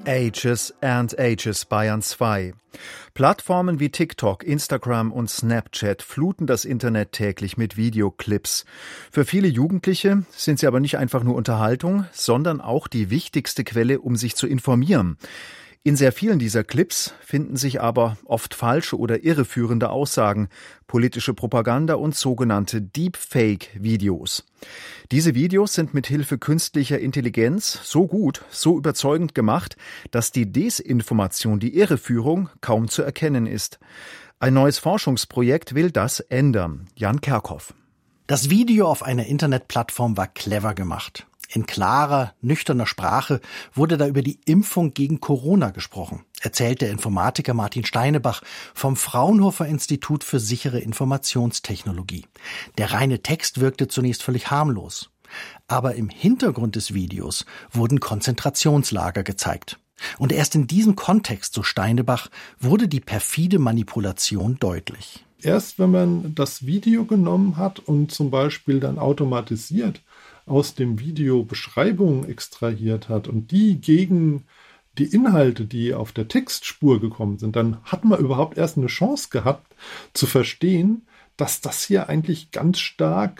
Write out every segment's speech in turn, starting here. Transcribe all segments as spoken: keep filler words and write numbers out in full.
Ages and Ages Bayern zwei. Plattformen wie TikTok, Instagram und Snapchat fluten das Internet täglich mit Videoclips. Für viele Jugendliche sind sie aber nicht einfach nur Unterhaltung, sondern auch die wichtigste Quelle, um sich zu informieren. In sehr vielen dieser Clips finden sich aber oft falsche oder irreführende Aussagen, politische Propaganda und sogenannte Deepfake-Videos. Diese Videos sind mit Hilfe künstlicher Intelligenz so gut, so überzeugend gemacht, dass die Desinformation, die Irreführung kaum zu erkennen ist. Ein neues Forschungsprojekt will das ändern. Jan Kerkhoff. Das Video auf einer Internetplattform war clever gemacht. In klarer, nüchterner Sprache wurde da über die Impfung gegen Corona gesprochen, erzählt der Informatiker Martin Steinebach vom Fraunhofer Institut für sichere Informationstechnologie. Der reine Text wirkte zunächst völlig harmlos. Aber im Hintergrund des Videos wurden Konzentrationslager gezeigt. Und erst in diesem Kontext, so Steinebach, wurde die perfide Manipulation deutlich. Erst wenn man das Video genommen hat und zum Beispiel dann automatisiert aus dem Video Beschreibungen extrahiert hat und die gegen die Inhalte, die auf der Textspur gekommen sind, dann hat man überhaupt erst eine Chance gehabt zu verstehen, dass das hier eigentlich ganz stark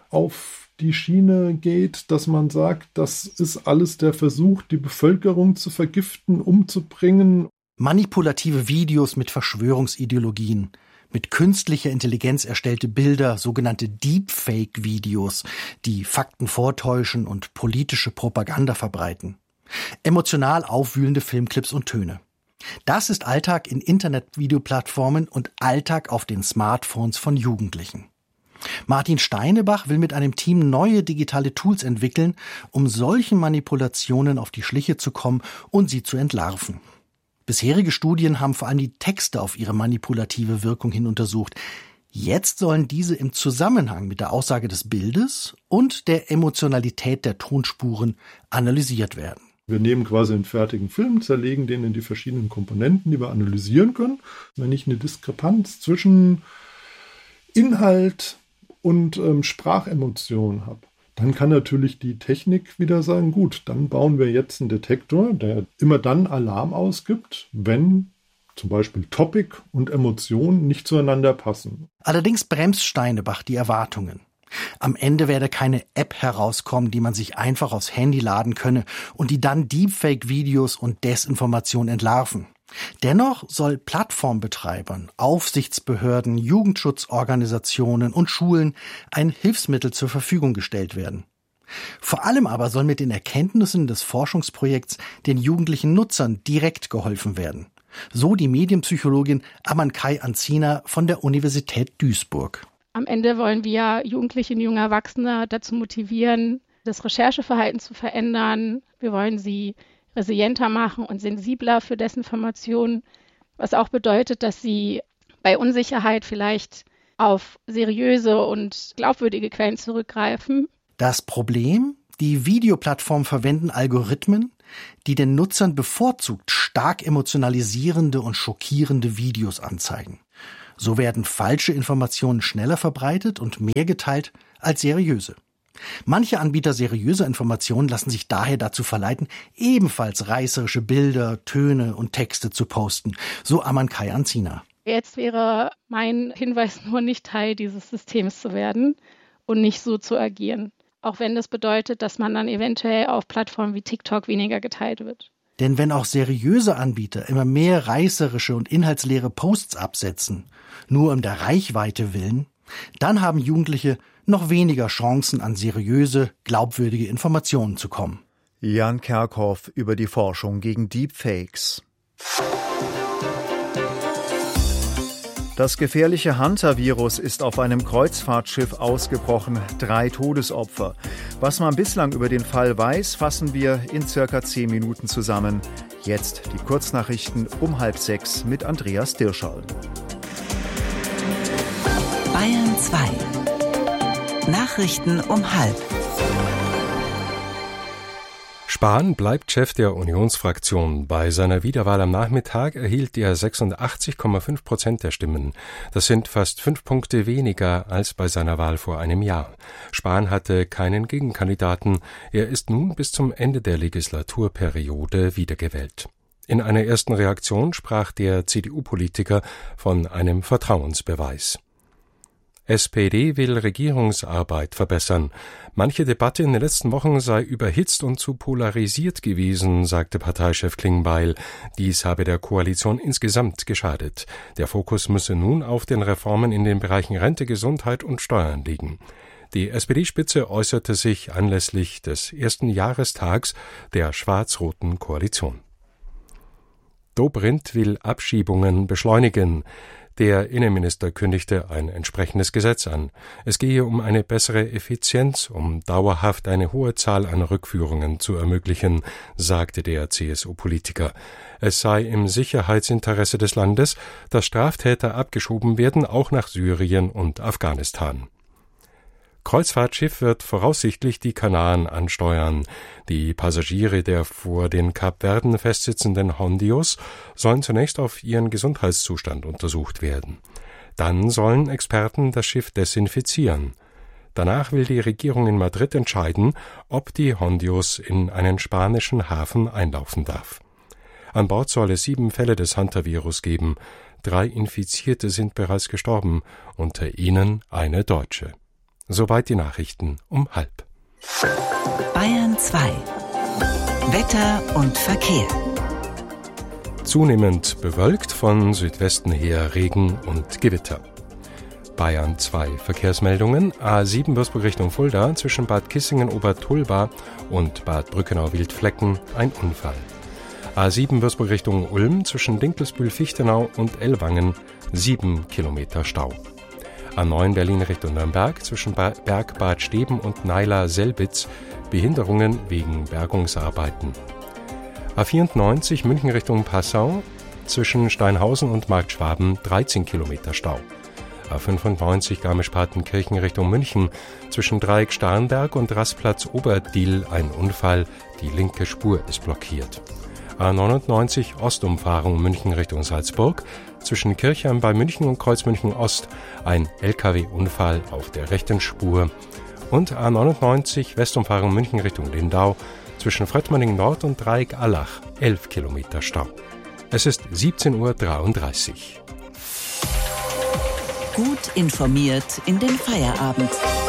auf die Schiene geht, dass man sagt, das ist alles der Versuch, die Bevölkerung zu vergiften, umzubringen. Manipulative Videos mit Verschwörungsideologien, mit künstlicher Intelligenz erstellte Bilder, sogenannte Deepfake-Videos, die Fakten vortäuschen und politische Propaganda verbreiten. Emotional aufwühlende Filmclips und Töne. Das ist Alltag in Internetvideoplattformen und Alltag auf den Smartphones von Jugendlichen. Martin Steinebach will mit einem Team neue digitale Tools entwickeln, um solchen Manipulationen auf die Schliche zu kommen und sie zu entlarven. Bisherige Studien haben vor allem die Texte auf ihre manipulative Wirkung hin untersucht. Jetzt sollen diese im Zusammenhang mit der Aussage des Bildes und der Emotionalität der Tonspuren analysiert werden. Wir nehmen quasi einen fertigen Film, zerlegen den in die verschiedenen Komponenten, die wir analysieren können. Wenn ich eine Diskrepanz zwischen Inhalt und ähm, Sprachemotion habe, dann kann natürlich die Technik wieder sagen, gut, dann bauen wir jetzt einen Detektor, der immer dann Alarm ausgibt, wenn zum Beispiel Topic und Emotion nicht zueinander passen. Allerdings bremst Steinebach die Erwartungen. Am Ende werde keine App herauskommen, die man sich einfach aufs Handy laden könne und die dann Deepfake-Videos und Desinformation entlarven. Dennoch soll Plattformbetreibern, Aufsichtsbehörden, Jugendschutzorganisationen und Schulen ein Hilfsmittel zur Verfügung gestellt werden. Vor allem aber soll mit den Erkenntnissen des Forschungsprojekts den jugendlichen Nutzern direkt geholfen werden. So die Medienpsychologin Amankay Anzina von der Universität Duisburg. Am Ende wollen wir Jugendliche und junge Erwachsene dazu motivieren, das Rechercheverhalten zu verändern. Wir wollen sie resilienter machen und sensibler für Desinformation, was auch bedeutet, dass sie bei Unsicherheit vielleicht auf seriöse und glaubwürdige Quellen zurückgreifen. Das Problem? Die Videoplattformen verwenden Algorithmen, die den Nutzern bevorzugt stark emotionalisierende und schockierende Videos anzeigen. So werden falsche Informationen schneller verbreitet und mehr geteilt als seriöse. Manche Anbieter seriöser Informationen lassen sich daher dazu verleiten, ebenfalls reißerische Bilder, Töne und Texte zu posten, so Amankay Anzina. Jetzt wäre mein Hinweis nur, nicht Teil dieses Systems zu werden und nicht so zu agieren. Auch wenn das bedeutet, dass man dann eventuell auf Plattformen wie TikTok weniger geteilt wird. Denn wenn auch seriöse Anbieter immer mehr reißerische und inhaltsleere Posts absetzen, nur um der Reichweite willen, dann haben Jugendliche noch weniger Chancen, an seriöse, glaubwürdige Informationen zu kommen. Jan Kerkhoff über die Forschung gegen Deepfakes. Das gefährliche Hunter-Virus ist auf einem Kreuzfahrtschiff ausgebrochen. Drei Todesopfer. Was man bislang über den Fall weiß, fassen wir in circa zehn Minuten zusammen. Jetzt die Kurznachrichten um halb sechs mit Andreas Dirschall. Bayern zwei. Nachrichten um halb. Spahn bleibt Chef der Unionsfraktion. Bei seiner Wiederwahl am Nachmittag erhielt er sechsundachtzig Komma fünf Prozent der Stimmen. Das sind fast fünf Punkte weniger als bei seiner Wahl vor einem Jahr. Spahn hatte keinen Gegenkandidaten. Er ist nun bis zum Ende der Legislaturperiode wiedergewählt. In einer ersten Reaktion sprach der C D U-Politiker von einem Vertrauensbeweis. S P D will Regierungsarbeit verbessern. Manche Debatte in den letzten Wochen sei überhitzt und zu polarisiert gewesen, sagte Parteichef Klingbeil. Dies habe der Koalition insgesamt geschadet. Der Fokus müsse nun auf den Reformen in den Bereichen Rente, Gesundheit und Steuern liegen. Die S P D-Spitze äußerte sich anlässlich des ersten Jahrestags der schwarz-roten Koalition. Dobrindt will Abschiebungen beschleunigen. Der Innenminister kündigte ein entsprechendes Gesetz an. Es gehe um eine bessere Effizienz, um dauerhaft eine hohe Zahl an Rückführungen zu ermöglichen, sagte der C S U-Politiker. Es sei im Sicherheitsinteresse des Landes, dass Straftäter abgeschoben werden, auch nach Syrien und Afghanistan. Kreuzfahrtschiff wird voraussichtlich die Kanaren ansteuern. Die Passagiere der vor den Kapverden festsitzenden Hondios sollen zunächst auf ihren Gesundheitszustand untersucht werden. Dann sollen Experten das Schiff desinfizieren. Danach will die Regierung in Madrid entscheiden, ob die Hondios in einen spanischen Hafen einlaufen darf. An Bord soll es sieben Fälle des Hantavirus geben. Drei Infizierte sind bereits gestorben, unter ihnen eine Deutsche. Soweit die Nachrichten um halb. Bayern zwei. Wetter und Verkehr. Zunehmend bewölkt, von Südwesten her Regen und Gewitter. Bayern zwei Verkehrsmeldungen. A sieben Würzburg Richtung Fulda zwischen Bad Kissingen-Obertulba und Bad Brückenau-Wildflecken ein Unfall. A sieben Würzburg Richtung Ulm zwischen Dinkelsbühl-Fichtenau und Ellwangen sieben Kilometer Stau. A neun Berlin Richtung Nürnberg zwischen Berg Bad Steben und Naila-Selbitz Behinderungen wegen Bergungsarbeiten. A vierundneunzig München Richtung Passau zwischen Steinhausen und Marktschwaben dreizehn Kilometer Stau. A fünfundneunzig Garmisch-Partenkirchen Richtung München zwischen Dreieck Starnberg und Rastplatz Oberdiel ein Unfall, die linke Spur ist blockiert. A neunundneunzig Ostumfahrung München Richtung Salzburg zwischen Kirchheim bei München und Kreuzmünchen Ost ein L K W-Unfall auf der rechten Spur und A neunundneunzig Westumfahrung München Richtung Lindau zwischen Fröttmanning Nord und Dreieck Allach elf Kilometer Stau. Es ist siebzehn Uhr dreiunddreißig. Gut informiert in den Feierabend.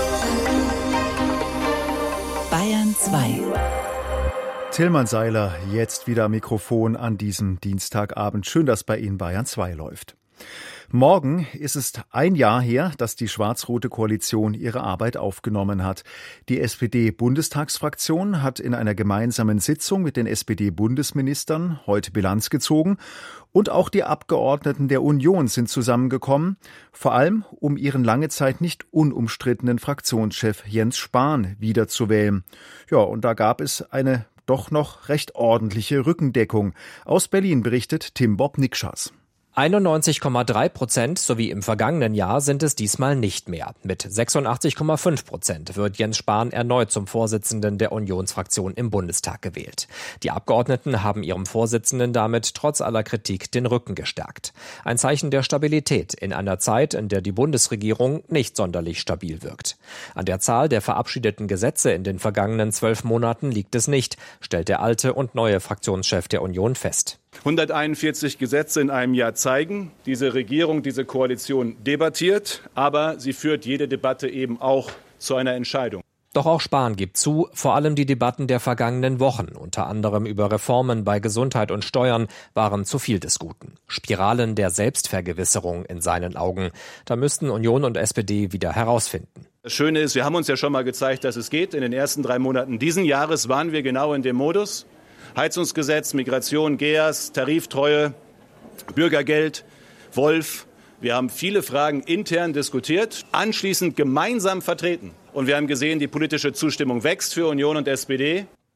Bayern zwei. Tilman Seiler, jetzt wieder am Mikrofon an diesem Dienstagabend. Schön, dass bei Ihnen Bayern zwei läuft. Morgen ist es ein Jahr her, dass die schwarz-rote Koalition ihre Arbeit aufgenommen hat. Die S P D-Bundestagsfraktion hat in einer gemeinsamen Sitzung mit den S P D-Bundesministern heute Bilanz gezogen. Und auch die Abgeordneten der Union sind zusammengekommen, vor allem um ihren lange Zeit nicht unumstrittenen Fraktionschef Jens Spahn wiederzuwählen. Ja, und da gab es eine doch noch recht ordentliche Rückendeckung. Aus Berlin berichtet Tim Bob Nikschas. einundneunzig Komma drei Prozent sowie im vergangenen Jahr sind es diesmal nicht mehr. Mit sechsundachtzig Komma fünf Prozent wird Jens Spahn erneut zum Vorsitzenden der Unionsfraktion im Bundestag gewählt. Die Abgeordneten haben ihrem Vorsitzenden damit trotz aller Kritik den Rücken gestärkt. Ein Zeichen der Stabilität in einer Zeit, in der die Bundesregierung nicht sonderlich stabil wirkt. An der Zahl der verabschiedeten Gesetze in den vergangenen zwölf Monaten liegt es nicht, stellt der alte und neue Fraktionschef der Union fest. hunderteinundvierzig Gesetze in einem Jahr zeigen, diese Regierung, diese Koalition debattiert, aber sie führt jede Debatte eben auch zu einer Entscheidung. Doch auch Spahn gibt zu, vor allem die Debatten der vergangenen Wochen, unter anderem über Reformen bei Gesundheit und Steuern, waren zu viel des Guten. Spiralen der Selbstvergewisserung in seinen Augen. Da müssten Union und S P D wieder herausfinden. Das Schöne ist, wir haben uns ja schon mal gezeigt, dass es geht. In den ersten drei Monaten diesen Jahres waren wir genau in dem Modus. Heizungsgesetz, Migration, G E A S, Tariftreue, Bürgergeld, Wolf. Wir haben viele Fragen intern diskutiert, anschließend gemeinsam vertreten. Und wir haben gesehen, die politische Zustimmung wächst für Union und S P D.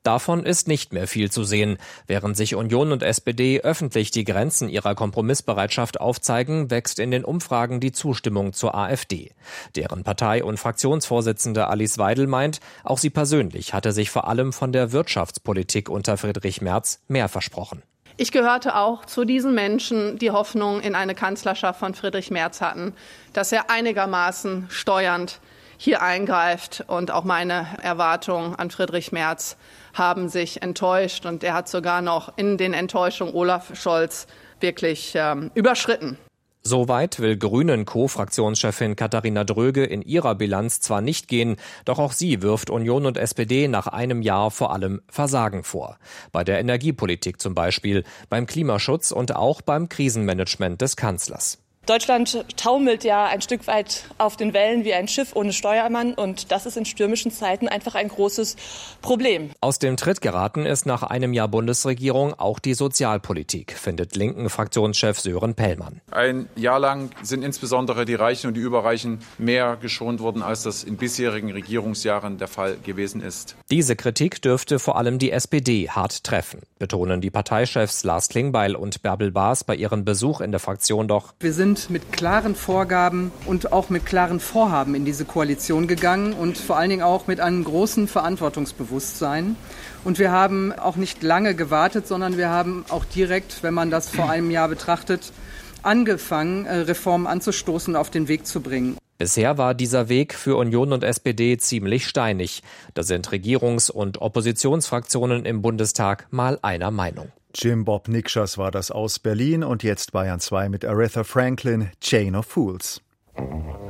Davon ist nicht mehr viel zu sehen. Während sich Union und S P D öffentlich die Grenzen ihrer Kompromissbereitschaft aufzeigen, wächst in den Umfragen die Zustimmung zur AfD. Deren Partei- und Fraktionsvorsitzende Alice Weidel meint, auch sie persönlich hatte sich vor allem von der Wirtschaftspolitik unter Friedrich Merz mehr versprochen. Ich gehörte auch zu diesen Menschen, die Hoffnung in eine Kanzlerschaft von Friedrich Merz hatten, dass er einigermaßen steuernd hier eingreift. Und auch meine Erwartungen an Friedrich Merz haben sich enttäuscht. Und er hat sogar noch in den Enttäuschungen Olaf Scholz wirklich ähm, überschritten. Soweit will Grünen-Co-Fraktionschefin Katharina Dröge in ihrer Bilanz zwar nicht gehen, doch auch sie wirft Union und S P D nach einem Jahr vor allem Versagen vor. Bei der Energiepolitik zum Beispiel, beim Klimaschutz und auch beim Krisenmanagement des Kanzlers. Deutschland taumelt ja ein Stück weit auf den Wellen wie ein Schiff ohne Steuermann und das ist in stürmischen Zeiten einfach ein großes Problem. Aus dem Tritt geraten ist nach einem Jahr Bundesregierung auch die Sozialpolitik, findet linken Fraktionschef Sören Pellmann. Ein Jahr lang sind insbesondere die Reichen und die Überreichen mehr geschont worden, als das in bisherigen Regierungsjahren der Fall gewesen ist. Diese Kritik dürfte vor allem die S P D hart treffen, betonen die Parteichefs Lars Klingbeil und Bärbel Baas bei ihrem Besuch in der Fraktion doch. Wir sind mit klaren Vorgaben und auch mit klaren Vorhaben in diese Koalition gegangen und vor allen Dingen auch mit einem großen Verantwortungsbewusstsein. Und wir haben auch nicht lange gewartet, sondern wir haben auch direkt, wenn man das vor einem Jahr betrachtet, angefangen, Reformen anzustoßen und auf den Weg zu bringen. Bisher war dieser Weg für Union und S P D ziemlich steinig. Da sind Regierungs- und Oppositionsfraktionen im Bundestag mal einer Meinung. Jim Bob Nikschas war das aus Berlin und jetzt Bayern zwei mit Aretha Franklin, Chain of Fools.